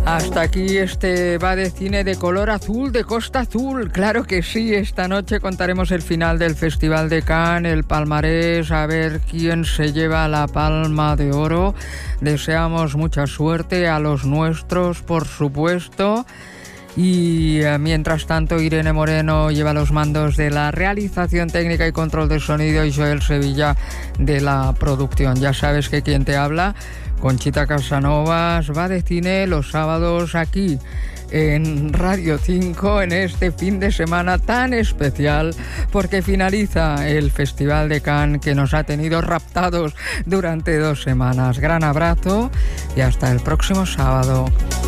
Hasta aquí este va de cine de color azul, de Costa Azul. Claro que sí, esta noche contaremos el final del Festival de Cannes, el palmarés, a ver quién se lleva la Palma de Oro. Deseamos mucha suerte a los nuestros, por supuesto. Y mientras tanto, Irene Moreno lleva los mandos de la realización técnica y control de sonido, y Joel Sevilla de la producción. Ya sabes que quien te habla, Conchita Casanovas, va de cine los sábados aquí en Radio 5 en este fin de semana tan especial, porque finaliza el Festival de Cannes, que nos ha tenido raptados durante 2 semanas. Gran abrazo y hasta el próximo sábado.